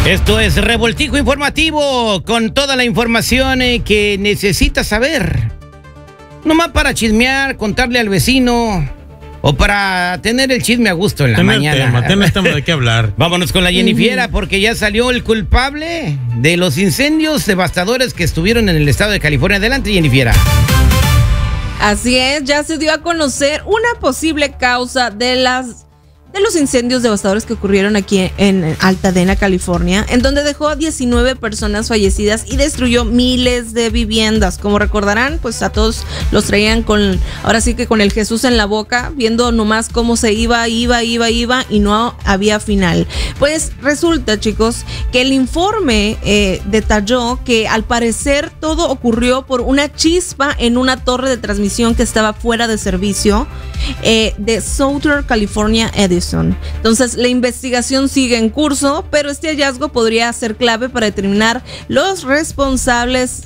Esto es Revoltijo Informativo, con toda la información que necesitas saber. Nomás para chismear, contarle al vecino o para tener el chisme a gusto en la mañana. Tener tema de qué hablar. Vámonos con la Jennifiera, porque ya salió el culpable de los incendios devastadores que estuvieron en el estado de California. Adelante, Jennifiera. Así es, ya se dio a conocer una posible causa de los incendios devastadores que ocurrieron aquí en Altadena, California, en donde dejó a 19 personas fallecidas y destruyó miles de viviendas. Como recordarán, pues a todos los traían ahora sí que con el Jesús en la boca, viendo nomás cómo se iba y no había final. Pues resulta, chicos, que el informe detalló que al parecer todo ocurrió por una chispa en una torre de transmisión que estaba fuera de servicio de Southern California Edison. Entonces la investigación sigue en curso, pero este hallazgo podría ser clave para determinar los responsables.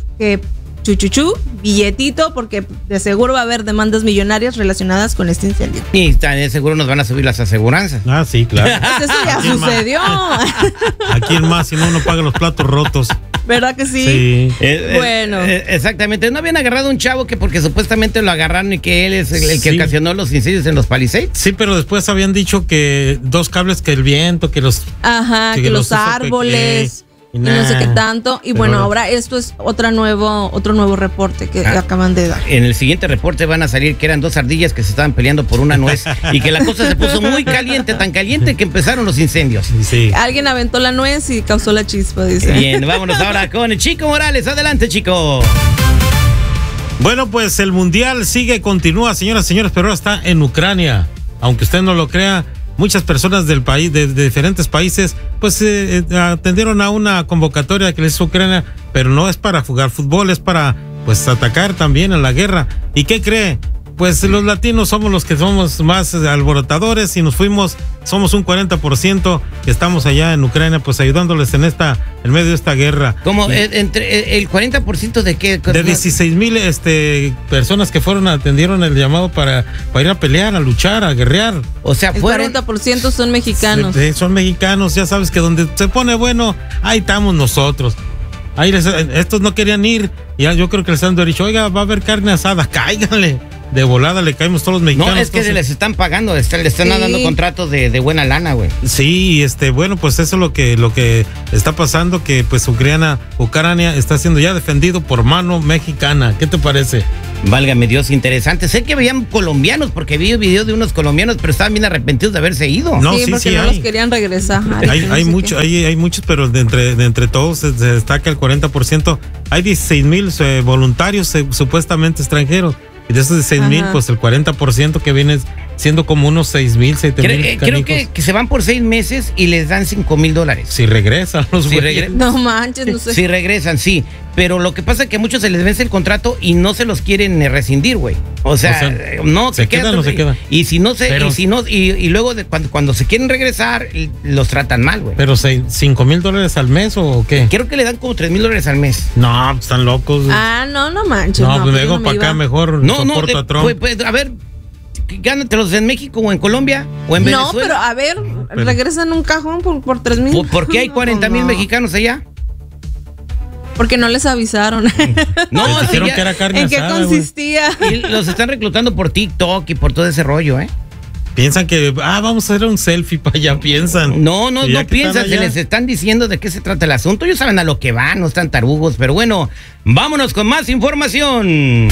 Billetito, porque de seguro va a haber demandas millonarias relacionadas con este incendio. Y de seguro nos van a subir las aseguranzas. Ah, sí, claro. Pues eso ya sucedió. ¿A quién más si no uno paga los platos rotos? ¿Verdad que sí? Sí. Bueno. Exactamente. ¿No habían agarrado un chavo que porque supuestamente lo agarraron y que él es el que ocasionó los incendios en los Palisades? Sí, pero después habían dicho que dos cables, que el viento, que los... Ajá, que los árboles... Y no sé qué tanto. Y bueno, ahora esto es otro nuevo reporte que acaban de dar. En el siguiente reporte van a salir que eran dos ardillas que se estaban peleando por una nuez y que la cosa se puso muy caliente, tan caliente que empezaron los incendios. Sí. Alguien aventó la nuez y causó la chispa, dice. Bien, vámonos ahora con el Chico Morales. Adelante, Chico. Bueno, pues el mundial continúa, señoras y señores, pero ahora está en Ucrania. Aunque usted no lo crea, muchas personas del país, de diferentes países, pues atendieron a una convocatoria que les hizo Ucrania, pero no es para jugar fútbol, es para pues atacar también en la guerra. ¿Y qué cree? Pues los latinos somos los que somos más alborotadores y somos un 40% que estamos allá en Ucrania, pues ayudándoles en medio de esta guerra. ¿Cómo? ¿Entre el 40% de qué? De 16,000 personas que atendieron el llamado para ir a pelear, a luchar, a guerrear. O sea, el 40% son mexicanos. Son mexicanos, ya sabes que donde se pone bueno, ahí estamos nosotros. Ahí estos no querían ir, ya yo creo que les han dicho, oiga, va a haber carne asada, cáiganle. De volada le caemos todos los mexicanos. No, es que les están pagando, le están dando contratos de buena lana, güey. Sí, bueno, pues eso es lo que está pasando, que pues Ucrania está siendo ya defendido por mano mexicana. ¿Qué te parece? Válgame Dios, interesante. Sé que veían colombianos, porque vi videos de unos colombianos, pero estaban bien arrepentidos de haberse ido. No, sí, porque no los querían regresar. Hay muchos, pero de entre todos se destaca el 40%. Hay 16,000 voluntarios supuestamente extranjeros. Y de esos 16,000, pues el 40% que viene siendo como unos 6,000, 7,000. Creo que se van por 6 meses y les dan $5,000. Si regresan los güeyes. No manches, no sé. Si regresan, sí. Pero lo que pasa es que a muchos se les vence el contrato y no se los quieren rescindir, güey. O sea, no se quedan, no se quedan. Y si no y luego cuando se quieren regresar, los tratan mal, güey. Pero $5,000 al mes o qué? Creo que le dan como $3,000 al mes. No, están locos. No manches. No, pues vengo para acá mejor. Soporto a Trump. Pues, a ver, gánatelos en México o en Colombia o en Venezuela. No, pero a ver, regresan un cajón por 3,000. ¿Por qué hay 40,000 mexicanos allá? Porque no les avisaron. No, dijeron que era carne asada. ¿En qué consistía? Y los están reclutando por TikTok y por todo ese rollo, ¿eh? Piensan que, vamos a hacer un selfie para allá, piensan. No piensan, se les están diciendo de qué se trata el asunto. Ellos saben a lo que van, no están tarugos. Pero bueno, vámonos con más información.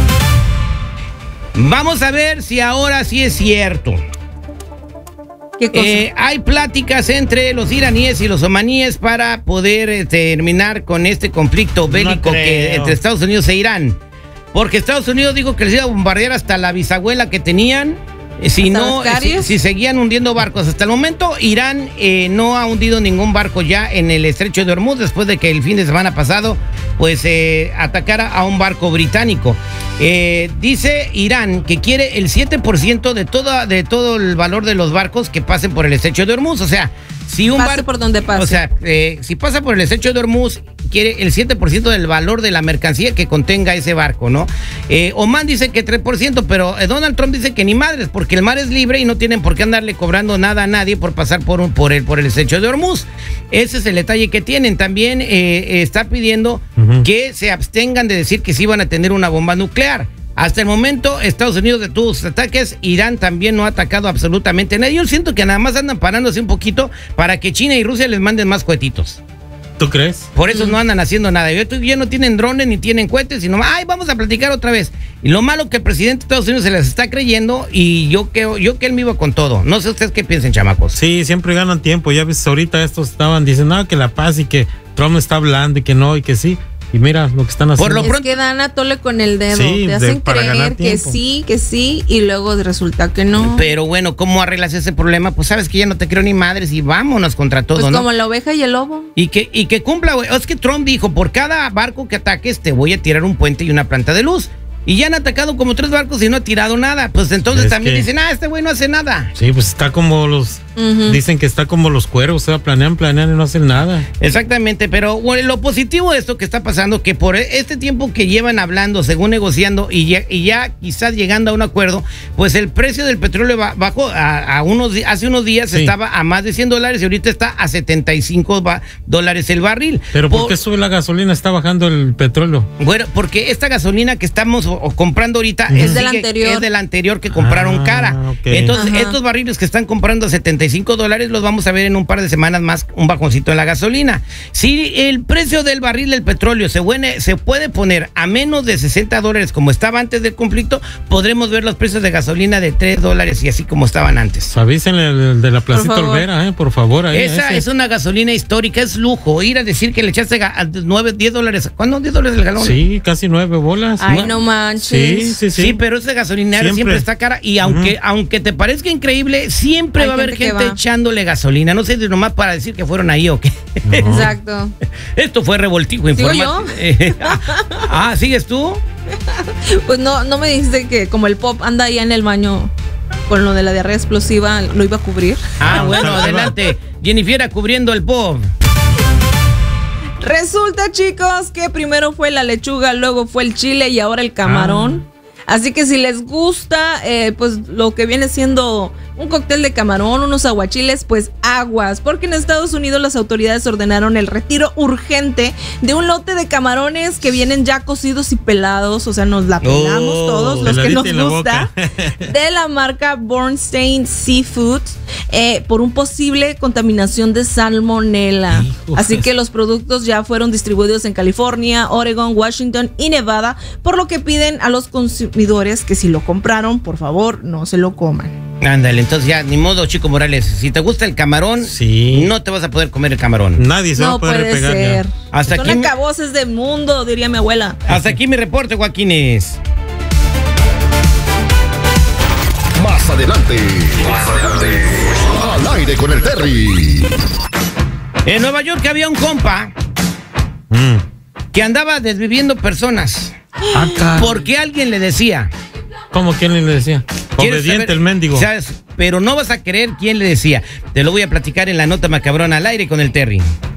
Vamos a ver si ahora sí es cierto. ¿Qué cosa? Hay pláticas entre los iraníes y los omaníes para poder terminar con este conflicto bélico entre Estados Unidos e Irán. Porque Estados Unidos dijo que les iba a bombardear hasta la bisabuela que tenían. Si seguían hundiendo barcos. Hasta el momento, Irán no ha hundido ningún barco ya en el estrecho de Hormuz, después de que el fin de semana pasado pues atacara a un barco británico. Dice Irán que quiere el 7% de todo el valor de los barcos que pasen por el estrecho de Hormuz. O sea, si un barco por donde pase. O sea, si pasa por el estrecho de Hormuz, quiere el 7% del valor de la mercancía que contenga ese barco, ¿no? Oman dice que 3%, pero Donald Trump dice que ni madres, porque el mar es libre y no tienen por qué andarle cobrando nada a nadie por pasar por el estrecho de Hormuz. Ese es el detalle que tienen. También está pidiendo que se abstengan de decir que sí van a tener una bomba nuclear. Hasta el momento, Estados Unidos detuvo sus ataques, Irán también no ha atacado absolutamente a nadie. Yo siento que nada más andan parándose un poquito para que China y Rusia les manden más cohetitos. ¿Tú crees? Por eso no andan haciendo nada. Ya no tienen drones ni tienen cohetes, sino, vamos a platicar otra vez. Y lo malo que el presidente de Estados Unidos se les está creyendo y yo que él me iba con todo. No sé ustedes qué piensen, chamacos. Sí, siempre ganan tiempo. Ya ves, ahorita estos estaban diciendo, que la paz y que Trump está hablando y que no y que sí. Y mira lo que están haciendo. Por lo pronto, es que dan a tole con el dedo. Sí, te hacen creer que sí, y luego resulta que no. Pero bueno, ¿cómo arreglas ese problema? Pues sabes que ya no te creo ni madres y vámonos contra todo, pues ¿no? Como la oveja y el lobo. Y que cumpla, güey. Es que Trump dijo, por cada barco que ataques te voy a tirar un puente y una planta de luz. Y ya han atacado como 3 barcos y no ha tirado nada. Pues entonces también dicen, este güey no hace nada. Sí, pues está como los... Dicen que está como los cuervos, o sea, planean y no hacen nada. Exactamente, pero bueno, lo positivo de esto que está pasando, que por este tiempo que llevan hablando, según negociando y ya quizás llegando a un acuerdo, pues el precio del petróleo bajó hace unos días estaba a más de $100 y ahorita está a $75 el barril. ¿Pero por qué sube la gasolina? ¿Está bajando el petróleo? Bueno, porque esta gasolina que estamos comprando ahorita es de la anterior que compraron cara. Okay. Entonces, estos barriles que están comprando a $75 los vamos a ver en un par de semanas más, un bajoncito en la gasolina. Si el precio del barril del petróleo se puede poner a menos de $60 como estaba antes del conflicto, podremos ver los precios de gasolina de $3 y así como estaban antes. Avísenle el de la Placita Olvera, por favor. Esa es una gasolina histórica, es lujo. Ir a decir que le echaste $10. ¿Cuándo? $10 el galón. Sí, casi 9 bolas. Ay, no manches. Sí, pero esa gasolinera siempre está cara y aunque te parezca increíble, siempre va a haber gente echándole gasolina. No sé si nomás para decir que fueron ahí o qué. No. Exacto. Esto fue revoltijo informático. ¿Sigues tú? Pues no me dijiste que como el Pop anda allá en el baño con lo de la diarrea explosiva, lo iba a cubrir. Bueno, adelante. Jennifer cubriendo el Pop. Resulta, chicos, que primero fue la lechuga, luego fue el chile y ahora el camarón. Así que si les gusta, pues lo que viene siendo un cóctel de camarón, unos aguachiles, pues aguas. Porque en Estados Unidos las autoridades ordenaron el retiro urgente de un lote de camarones que vienen ya cocidos y pelados. O sea, nos la pelamos todos los que nos gusta. De la marca Bornstein Seafood por un posible contaminación de salmonela. Así que los productos ya fueron distribuidos en California, Oregon, Washington y Nevada. Por lo que piden a los consumidores que si lo compraron, por favor, no se lo coman. Ándale, entonces ya, ni modo, Chico Morales. Si te gusta el camarón, no te vas a poder comer el camarón. Nadie se va a poder pegar. Ser. Son acaboses del mundo, diría mi abuela. Hasta aquí mi reporte, Joaquines. Más adelante. Al aire con el Terry. En Nueva York había un compa que andaba desviviendo personas. Porque alguien le decía. ¿Cómo quién le decía? Obediente el mendigo. ¿Sabes? Pero no vas a creer quién le decía. Te lo voy a platicar en la nota macabrona al aire con el Terry.